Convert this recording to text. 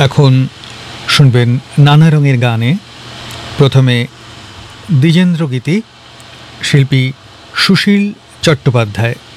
এখন শুনবেন নানা রঙের গানে। প্রথমে দ্বিজেন্দ্র গীতি, শিল্পী সুশীল চট্টোপাধ্যায়।